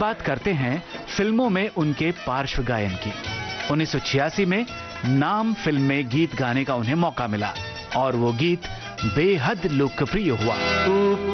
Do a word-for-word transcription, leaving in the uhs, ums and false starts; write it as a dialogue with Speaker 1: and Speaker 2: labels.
Speaker 1: बात करते हैं फिल्मों में उनके पार्श्व गायन की। उन्नीस सौ छियासी में नाम फिल्म में गीत गाने का उन्हें मौका मिला और वो गीत बेहद लोकप्रिय हुआ।